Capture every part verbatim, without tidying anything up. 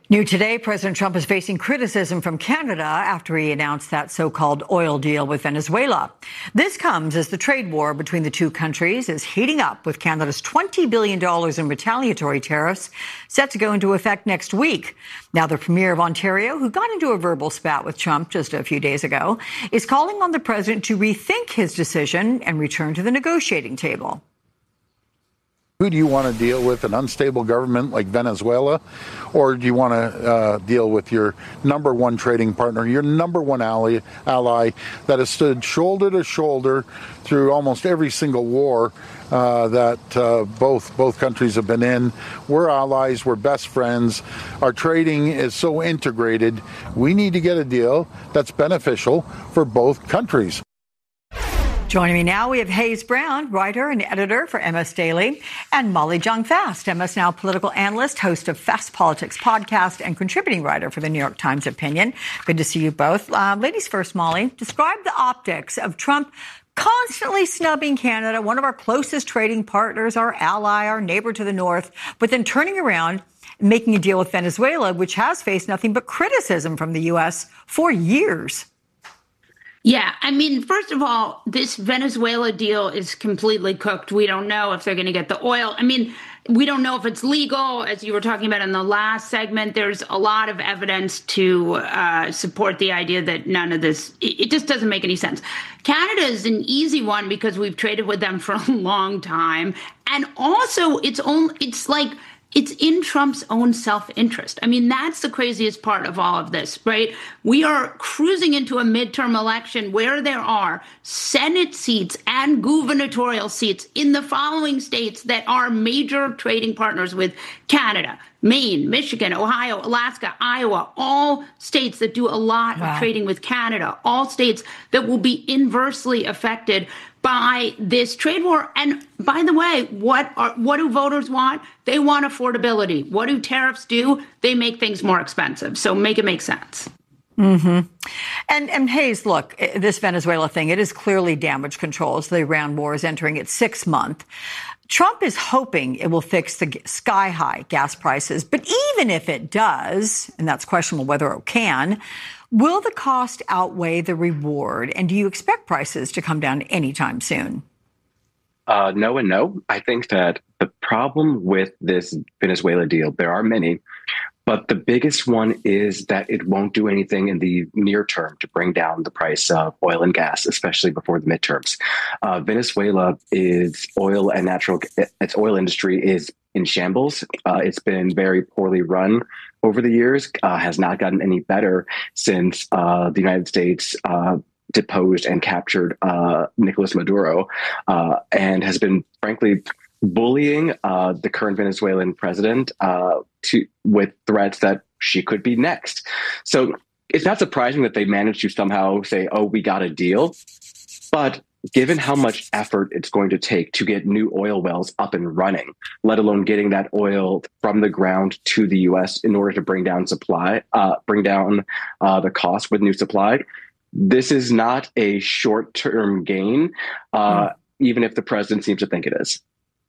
New today, President Trump is facing criticism from Canada after he announced that so-called oil deal with Venezuela. This comes as the trade war between the two countries is heating up, with Canada's twenty billion dollars in retaliatory tariffs set to go into effect next week. Now, the Premier of Ontario, who got into a verbal spat with Trump just a few days ago, is calling on the president to rethink his decision and return to the negotiating table. Who do you want to deal with, an unstable government like Venezuela, or do you want to uh, deal with your number one trading partner, your number one ally, ally that has stood shoulder to shoulder through almost every single war uh, that uh, both both countries have been in? We're allies, we're best friends. Our trading is so integrated. We need to get a deal that's beneficial for both countries. Joining me now, we have Hayes Brown, writer and editor for M S Daily, and Molly Jong-Fast, M S Now political analyst, host of Fast Politics podcast, and contributing writer for the New York Times Opinion. Good to see you both. Uh, ladies first, Molly, describe the optics of Trump constantly snubbing Canada, one of our closest trading partners, our ally, our neighbor to the north, but then turning around and making a deal with Venezuela, which has faced nothing but criticism from the U S for years. Yeah, I mean, first of all, this Venezuela deal is completely cooked. We don't know if they're going to get the oil. I mean, we don't know if it's legal. As you were talking about in the last segment, there's a lot of evidence to uh, support the idea that none of this, it, it just doesn't make any sense. Canada is an easy one because we've traded with them for a long time. And also, it's only, it's like, it's in Trump's own self-interest. I mean, that's the craziest part of all of this, right? We are cruising into a midterm election where there are Senate seats and gubernatorial seats in the following states that are major trading partners with Canada: Maine, Michigan, Ohio, Alaska, Iowa, all states that do a lot wow. of trading with Canada, all states that will be inversely affected by this trade war. And by the way, what are, what do voters want? They want affordability. What do tariffs do? They make things more expensive. So make it make sense. Mm-hmm. And, and Hayes, look, this Venezuela thing, it is clearly damage control as the Iran war is entering its sixth month. Trump is hoping it will fix the sky-high gas prices. But even if it does, and that's questionable whether it can, will the cost outweigh the reward? And do you expect prices to come down anytime soon? Uh, no and no. I think that the problem with this Venezuela deal, there are many, but the biggest one is that it won't do anything in the near term to bring down the price of oil and gas, especially before the midterms. Uh, Venezuela is oil and natural, its oil industry is in shambles. Uh, it's been very poorly run over the years, uh, has not gotten any better since uh, the United States uh, deposed and captured uh, Nicolas Maduro, uh, and has been, frankly, bullying uh, the current Venezuelan president uh, to with threats that she could be next. So it's not surprising that they managed to somehow say, oh, we got a deal. But given how much effort it's going to take to get new oil wells up and running, let alone getting that oil from the ground to the U S in order to bring down supply, uh, bring down uh, the cost with new supply, this is not a short-term gain, uh, mm. even if the president seems to think it is.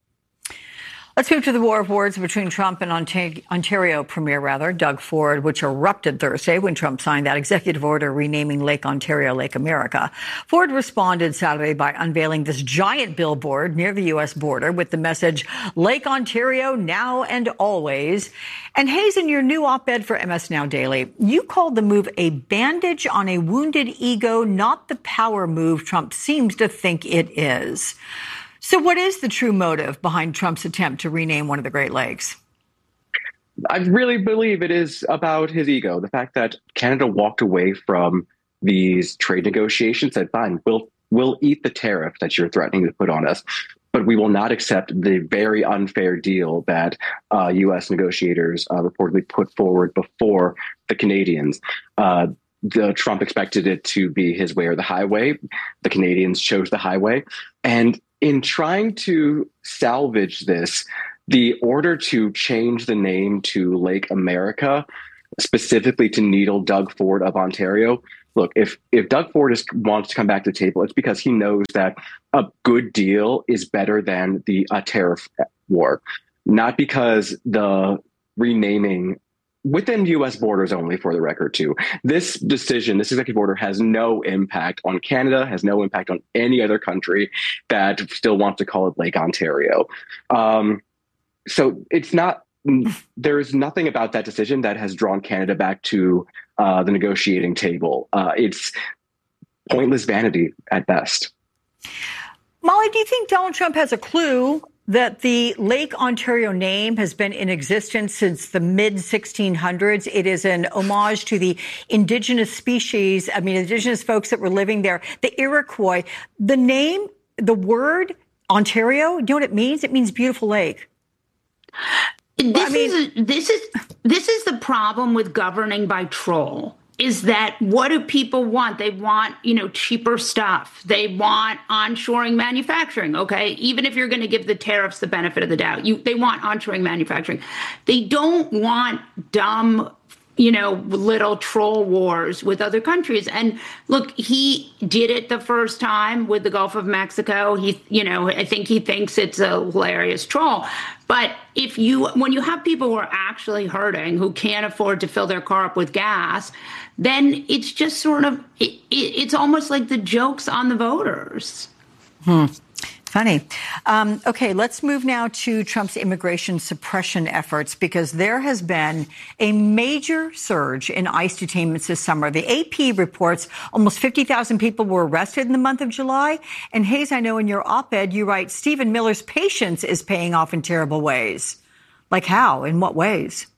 Let's move to the war of words between Trump and Ontario Premier, rather, Doug Ford, which erupted Thursday when Trump signed that executive order renaming Lake Ontario Lake America. Ford responded Saturday by unveiling this giant billboard near the U S border with the message, Lake Ontario now and always. And Hayes, in your new op-ed for M S Now Daily, you called the move a bandage on a wounded ego, not the power move Trump seems to think it is. So what is the true motive behind Trump's attempt to rename one of the Great Lakes? I really believe it is about his ego. The fact that Canada walked away from these trade negotiations, said, fine, we'll, we'll eat the tariff that you're threatening to put on us, but we will not accept the very unfair deal that uh, U S negotiators uh, reportedly put forward before the Canadians. Uh, the Trump expected it to be his way or the highway. The Canadians chose the highway. And in trying to salvage this, the order to change the name to Lake America, specifically to needle Doug Ford of Ontario, look, if if Doug Ford is, wants to come back to the table, it's because he knows that a good deal is better than the uh, tariff war, not because the renaming within U S borders only, for the record, too. This decision, this executive order, has no impact on Canada, has no impact on any other country that still wants to call it Lake Ontario. Um, so it's not, there's nothing about that decision that has drawn Canada back to uh, the negotiating table. Uh, it's pointless vanity at best. Molly, do you think Donald Trump has a clue that the Lake Ontario name has been in existence since the mid sixteen hundreds? It is an homage to the indigenous species, I mean, indigenous folks that were living there, the Iroquois. The name, the word Ontario, you know what it means? It means beautiful lake. This I mean, is this is this is the problem with governing by troll. Is that what do people want? They want, you know, cheaper stuff. They want onshoring manufacturing. Okay, even if you're going to give the tariffs the benefit of the doubt, you they want onshoring manufacturing. They don't want dumb, you know, little troll wars with other countries. And look, he did it the first time with the Gulf of Mexico. He, you know, I think he thinks it's a hilarious troll. But if you, when you have people who are actually hurting, who can't afford to fill their car up with gas, then it's just sort of, it, it, it's almost like the joke's on the voters. Hmm. Funny. Um, okay, let's move now to Trump's immigration suppression efforts, because there has been a major surge in ICE detainments this summer. The A P reports almost fifty thousand people were arrested in the month of July. And Hayes, I know in your op-ed you write Stephen Miller's patience is paying off in terrible ways. Like how? In what ways?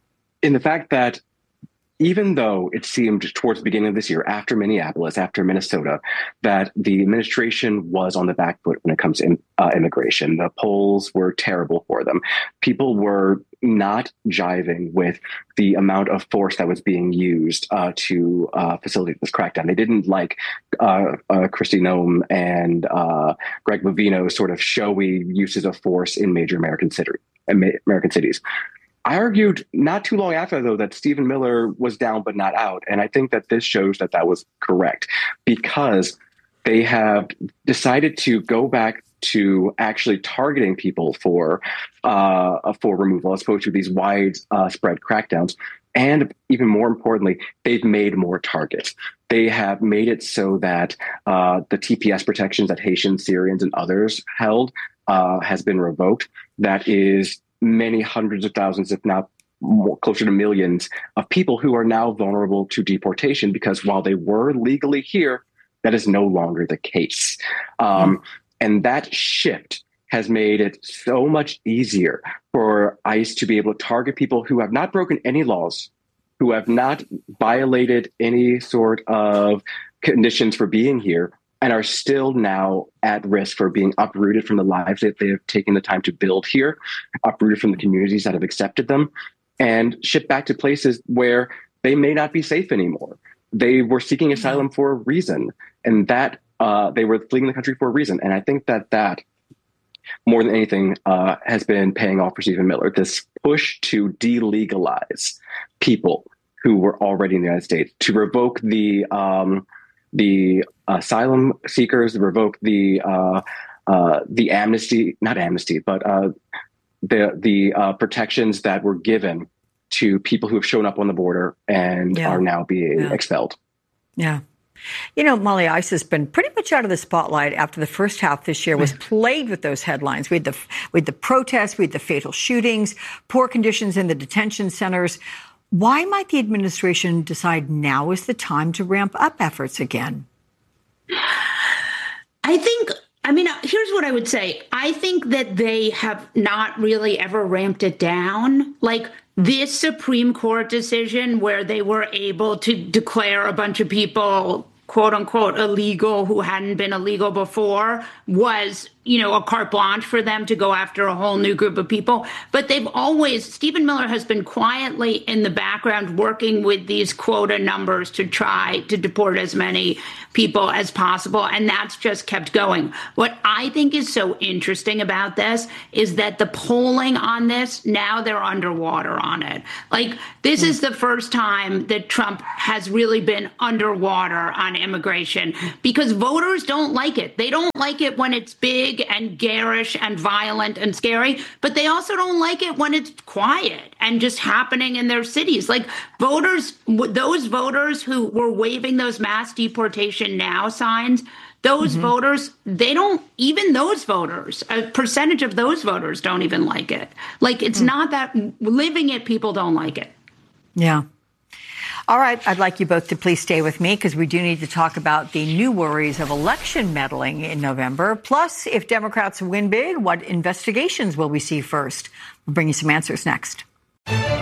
In the fact that even though it seemed towards the beginning of this year, after Minneapolis, after Minnesota, that the administration was on the back foot when it comes to uh, immigration, the polls were terrible for them. People were not jiving with the amount of force that was being used uh, to uh, facilitate this crackdown. They didn't like uh, uh, Kristi Noem and uh, Greg Bovino's sort of showy uses of force in major American, city, American cities. I argued not too long after, though, that Stephen Miller was down but not out. And I think that this shows that that was correct, because they have decided to go back to actually targeting people for uh, for removal, as opposed to these widespread uh, crackdowns. And even more importantly, they've made more targets. They have made it so that uh, the T P S protections that Haitians, Syrians, and others held uh, has been revoked. That is many hundreds of thousands, if not more, closer to millions of people who are now vulnerable to deportation, because while they were legally here, that is no longer the case. Um, mm-hmm. And that shift has made it so much easier for ICE to be able to target people who have not broken any laws, who have not violated any sort of conditions for being here, and are still now at risk for being uprooted from the lives that they have taken the time to build here, uprooted from the communities that have accepted them, and shipped back to places where they may not be safe anymore. They were seeking asylum for a reason, and that uh, they were fleeing the country for a reason. And I think that that, more than anything, uh, has been paying off for Stephen Miller, this push to delegalize people who were already in the United States, to revoke the um, the asylum seekers, revoke the uh, uh, the amnesty, not amnesty, but uh, the the uh, protections that were given to people who have shown up on the border and yeah. are now being yeah. expelled. Yeah. You know, Molly, ICE has been pretty much out of the spotlight after the first half this year was plagued with those headlines. We had the, we had the protests, we had the fatal shootings, poor conditions in the detention centers. Why might the administration decide now is the time to ramp up efforts again? I think, I mean, here's what I would say. I think that they have not really ever ramped it down. Like this Supreme Court decision where they were able to declare a bunch of people, quote unquote, illegal who hadn't been illegal before was, you know, a carte blanche for them to go after a whole new group of people. But they've always, Stephen Miller has been quietly in the background working with these quota numbers to try to deport as many people as possible. And that's just kept going. What I think is so interesting about this is that the polling on this, now they're underwater on it. Like this mm. is the first time that Trump has really been underwater on immigration because voters don't like it. They don't like it when it's big big and garish and violent and scary, but they also don't like it when it's quiet and just happening in their cities. Like voters, those voters who were waving those mass deportation now signs, those mm-hmm. voters, they don't, even those voters, a percentage of those voters don't even like it. Like, it's mm. not that living it, people don't like it. Yeah. All right. I'd like you both to please stay with me because we do need to talk about the new worries of election meddling in November. Plus, if Democrats win big, what investigations will we see first? We'll bring you some answers next.